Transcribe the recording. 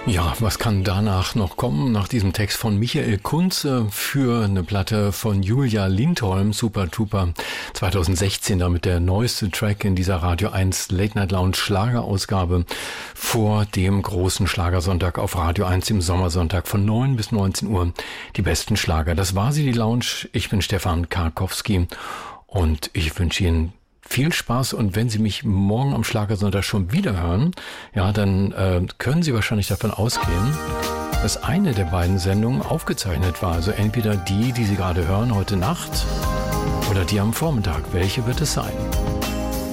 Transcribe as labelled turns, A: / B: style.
A: Ja, was kann danach noch kommen, nach diesem Text von Michael Kunze für eine Platte von Julia Lindholm, Super Tuper, 2016 damit der neueste Track in dieser Radio 1 Late Night Lounge Schlagerausgabe vor dem großen Schlagersonntag auf Radio 1 im Sommersonntag von 9 bis 19 Uhr. Die besten Schlager. Das war sie, die Lounge. Ich bin Stefan Karkowski und ich wünsche Ihnen viel Spaß, und wenn Sie mich morgen am Schlagersonntag schon wieder hören, ja, dann können Sie wahrscheinlich davon ausgehen, dass eine der beiden Sendungen aufgezeichnet war. Also entweder die Sie gerade hören heute Nacht, oder die am Vormittag. Welche wird es sein?